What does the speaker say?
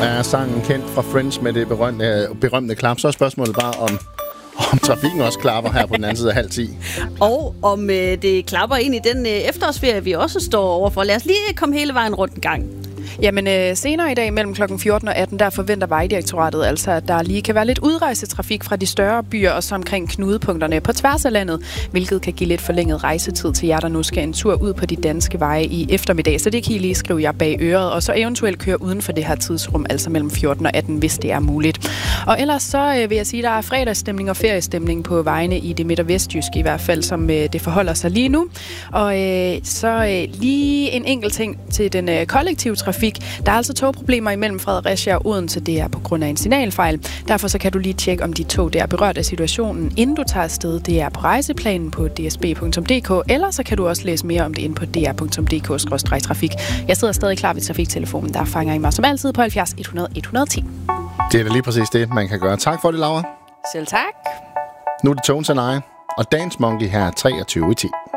er sangen kendt fra Friends med det berømte klap. Så er spørgsmålet bare, om trafikken også klapper her på den anden side af 9:30. Og om det klapper ind i den efterårsferie, vi også står overfor. Lad os lige komme hele vejen rundt en gang. Jamen senere i dag mellem kl. 14 og 18, der forventer Vejdirektoratet altså, at der lige kan være lidt udrejsetrafik fra de større byer og så omkring knudepunkterne på tværs af landet, hvilket kan give lidt forlænget rejsetid til jer, der nu skal en tur ud på de danske veje i eftermiddag. Så det kan I lige skrive jer bag øret, og så eventuelt køre uden for det her tidsrum, altså mellem 14 og 18, hvis det er muligt. Og ellers så vil jeg sige, at der er fredagsstemning og feriestemning på vejene i det midt- og vestjyske i hvert fald, som det forholder sig lige nu. Og så lige en enkelt ting til den kollektive trafik. Der er altså togproblemer imellem Fredericia og Odense. Det er på grund af en signalfejl. Derfor så kan du lige tjekke, om de tog der er berørt af situationen, inden du tager afsted. Det er på rejseplanen på dsb.dk, eller så kan du også læse mere om det inde på dr.dk/trafik. Jeg sidder stadig klar ved trafiktelefonen. Der fanger I mig som altid på 70 100 110. Det er da lige præcis det, man kan gøre. Tak for det, Laura. Selv tak. Nu er det Tones and I og Dance Monkey her 23:10.